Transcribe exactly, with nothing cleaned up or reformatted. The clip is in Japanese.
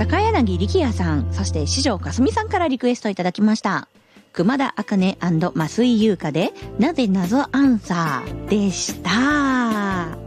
高柳力也さん、そして四条かすみさんからリクエストいただきました。熊田茜&増井優香でなぜ謎アンサーでした。